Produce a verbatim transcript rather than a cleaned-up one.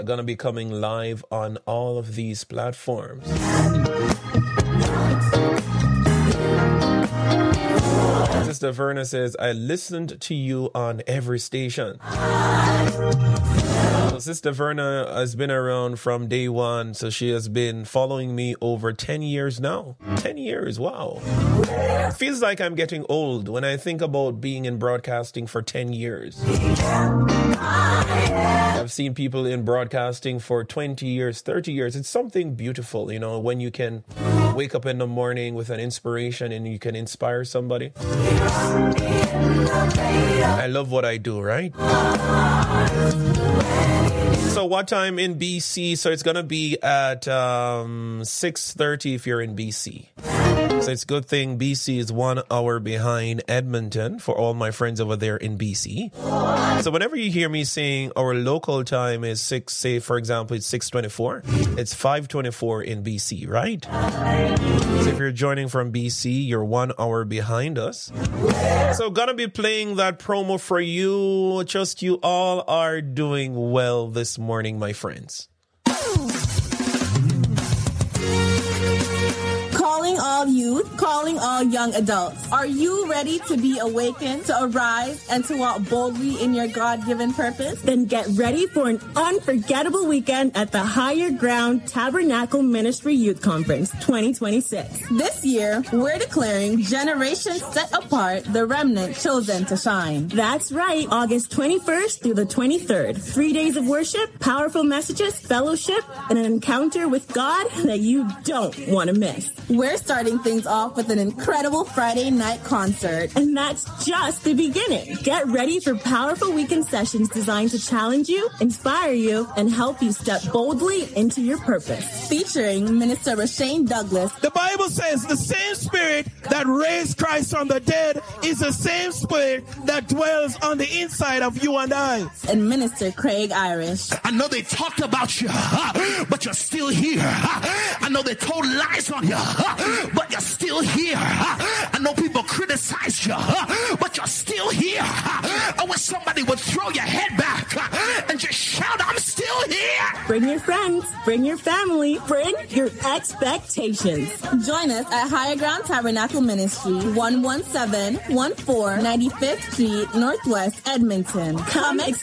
going to be coming live on all of these platforms. Sister Verna says, I listened to you on every station. So Sister Verna has been around from day one, so she has been following me over ten years now. ten years, wow. Feels like I'm getting old when I think about being in broadcasting for ten years. I've seen people in broadcasting for twenty years, thirty years. It's something beautiful, you know, when you can wake up in the morning with an inspiration and you can inspire somebody. I love what I do, right? So what time in B C? So it's going to be at um, six thirty if you're in B C. So it's a good thing B C is one hour behind Edmonton for all my friends over there in B C. So whenever you hear me saying our local time is six, say for example, it's six twenty-four, it's five twenty-four in B C, right? So if you're joining from B C, you're one hour behind us. So gonna be playing that promo for you. Just you all are doing well this morning, my friends. Calling all youth, calling all young adults. Are you ready to be awakened, to arise, and to walk boldly in your God-given purpose? Then get ready for an unforgettable weekend at the Higher Ground Tabernacle Ministry Youth Conference twenty twenty-six. This year, we're declaring generations set apart, the remnant chosen to shine. That's right, August twenty-first through the twenty-third. Three days of worship, powerful messages, fellowship, and an encounter with God that you don't want to miss. We're starting things off with an incredible Friday night concert. And that's just the beginning. Get ready for powerful weekend sessions designed to challenge you, inspire you, and help you step boldly into your purpose. Featuring Minister Rashane Douglas. The Bible says the same spirit that raised Christ from the dead is the same spirit that dwells on the inside of you and I. And Minister Craig Irish. I know they talked about you, but you're still here. I know they told lies on you, but you're still here. I know people criticize you, but you're still here. I wish somebody would throw your head back and just shout, I'm still here. Bring your friends, bring your family, bring your expectations. Join us at Higher Ground Tabernacle Ministry, one one seven one four ninety-fifth Street, Northwest Edmonton. Come experience